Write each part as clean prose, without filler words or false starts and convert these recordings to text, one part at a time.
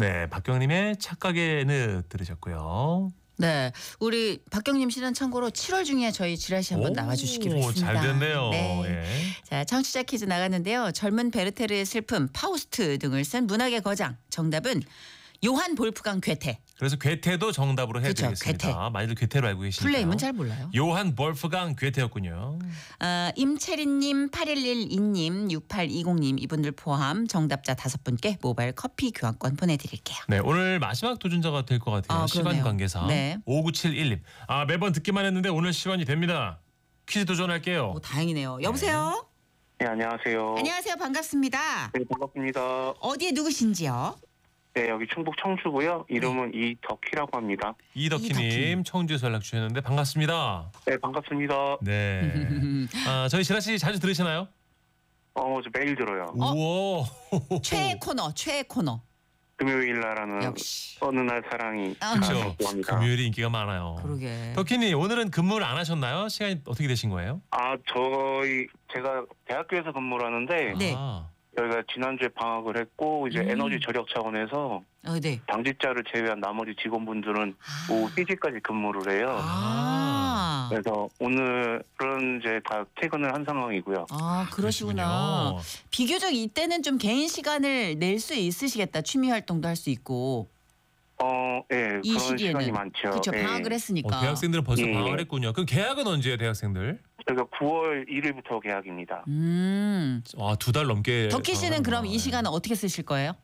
네, 박경림의 착각의 들으셨고요. 네, 우리 박경림 씨는 참고로 7월 중에 저희 지라시 한번 나와주시기로 했습니다. 잘 됐네요. 네. 예. 자, 청취자 퀴즈 나갔는데요. 젊은 베르테르의 슬픔, 파우스트 등을 쓴 문학의 거장. 정답은 요한 볼프강 괴테. 그래서 괴테도 정답으로 해드리겠습니다. 그렇죠, 괴테. 많이들 괴테로 알고 계시니까요. 풀네임은 잘 몰라요. 요한 볼프강 괴테였군요. 임채린님, 8112님, 6820님 이분들 포함 정답자 5분께 모바일 커피 교환권 보내드릴게요. 네, 오늘 마지막 도전자가 될 것 같아요. 시간 그러네요. 관계상. 네. 5971님. 매번 듣기만 했는데 오늘 시간이 됩니다. 퀴즈 도전할게요. 오, 다행이네요. 여보세요? 네, 안녕하세요. 안녕하세요. 반갑습니다. 네, 반갑습니다. 어디에 누구신지요? 네, 여기 충북 청주고요. 이름은 이덕희라고 합니다. 이덕희님 청주에서 연락 주셨는데 반갑습니다. 네, 반갑습니다. 네. 저희 지라시 자주 들으시나요? 저 매일 들어요. 우와. 최애 코너. 금요일 날하는 역시. 어느 날 사랑이 그렇죠. 좋아합니다. 금요일이 인기가 많아요. 그러게. 덕희님 오늘은 근무를 안 하셨나요? 시간이 어떻게 되신 거예요? 제가 대학교에서 근무를 하는데 네. 저희가 지난주에 방학을 했고 이제 에너지 절약 차원에서 네. 당직자를 제외한 나머지 직원분들은 오후 3시까지 근무를 해요. 그래서 오늘은 이제 다 퇴근을 한 상황이고요. 그러시구나. 그러시군요. 비교적 이때는 좀 개인 시간을 낼 수 있으시겠다. 취미 활동도 할 수 있고. 예, 이 그런 시기에는. 시간이 많죠. 그렇죠. 예. 방학을 했으니까. 대학생들은 벌써 예. 방학을 했군요. 그럼 계약은 언제예요, 대학생들? 저희가 9월 1일부터 계약입니다. 2달 넘게. 덕희 씨는 그럼 이 시간은 어떻게 쓰실 거예요?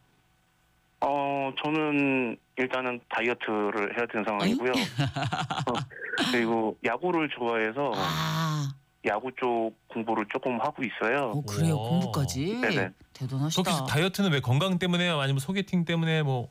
저는 일단은 다이어트를 해야 되는 상황이고요. 그리고 야구를 좋아해서 야구 쪽 공부를 조금 하고 있어요. 그래요. 우와. 공부까지. 네네. 대단하시다. 덕희 씨 다이어트는 왜 건강 때문에요? 아니면 소개팅 때문에 뭐?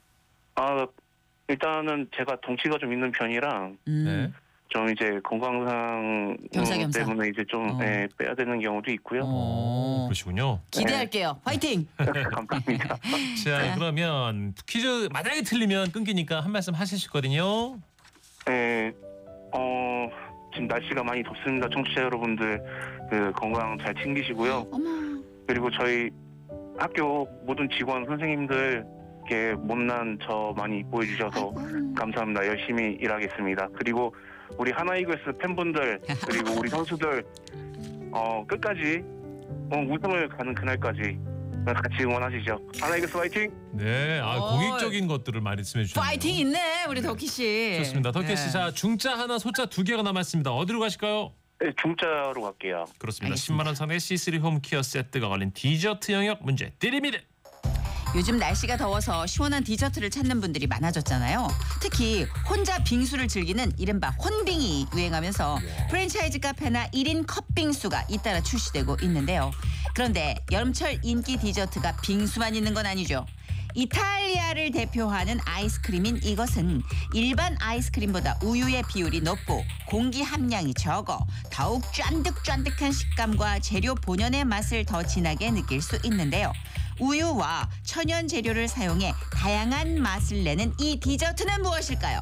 일단은 제가 덩치가 좀 있는 편이라 네. 좀 이제 건강상 겸사겸사. 때문에 이제 좀 빼야 되는 경우도 있고요. 그러시군요. 기대할게요. 화이팅. 감사합니다. 자, 그러면 퀴즈 만약에 틀리면 끊기니까 한 말씀 하실 거든요. 네, 지금 날씨가 많이 덥습니다. 청취자 여러분들 건강 잘 챙기시고요. 어머. 그리고 저희 학교 모든 직원 선생님들 이렇게 못난 저 많이 이뻐해 주셔서 감사합니다. 열심히 일하겠습니다. 그리고 우리 하나이글스 팬분들 그리고 우리 선수들 끝까지 우승을 가는 그날까지 같이 응원하시죠. 하나이글스 화이팅! 네, 공익적인 것들을 말씀해 주셨네요. 파이팅 있네 우리 덕희 씨. 좋습니다. 덕희 씨, 자 중자 하나, 소자 2개가 남았습니다. 어디로 가실까요? 네, 중자로 갈게요. 그렇습니다. 알겠습니다. 10만 원 상당의 C3 홈케어 세트가 걸린 디저트 영역 문제 드립니다. 요즘 날씨가 더워서 시원한 디저트를 찾는 분들이 많아졌잖아요. 특히 혼자 빙수를 즐기는 이른바 혼빙이 유행하면서 프랜차이즈 카페나 1인 컵빙수가 잇따라 출시되고 있는데요. 그런데 여름철 인기 디저트가 빙수만 있는 건 아니죠. 이탈리아를 대표하는 아이스크림인 이것은 일반 아이스크림보다 우유의 비율이 높고 공기 함량이 적어 더욱 쫀득쫀득한 식감과 재료 본연의 맛을 더 진하게 느낄 수 있는데요. 우유와 천연 재료를 사용해 다양한 맛을 내는 이 디저트는 무엇일까요?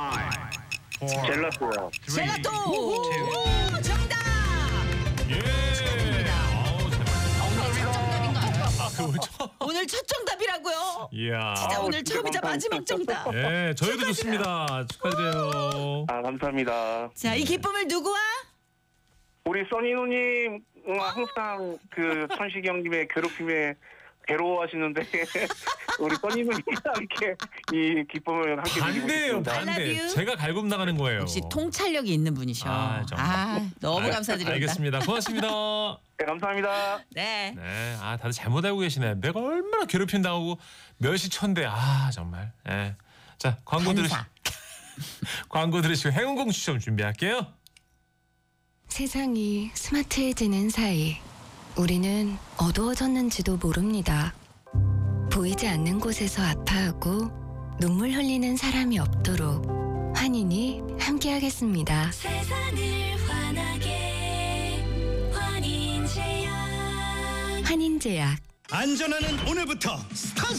젤라또요. 젤라또! 오, 정답! 예. 축하드립니다. 오늘 첫 정답인가요? 그 오늘 첫 정답이라고요? 이야. 진짜 오늘 진짜 처음이자 감사합니다. 마지막 정답. 예, 저희도 좋습니다. 축하드려요. 감사합니다. 자, 이 기쁨을 누구와? 우리 써니 누님 항상 천식이 형님의 괴롭힘에 괴로워하시는데 우리 써니 누님이랑 이렇게 이 기쁨을 함께 누리고 반대예요, 있습니다. I love 반대. you. 제가 갈굼 나가는 거예요. 역시 통찰력이 있는 분이셔. 정말. 너무 감사드립니다. 알겠습니다. 고맙습니다. 네, 감사합니다. 네. 네, 다들 잘못 알고 계시네. 내가 얼마나 괴롭힘 당하고 몇시천데 정말. 예. 자, 광고 들으시고 행운공 추첨 준비할게요. 세상이 스마트해지는 사이 우리는 어두워졌는지도 모릅니다. 보이지 않는 곳에서 아파하고 눈물 흘리는 사람이 없도록 환인이 함께하겠습니다. 세상을 환하게 환인제약. 환인제약 안전하는 오늘부터 스타트!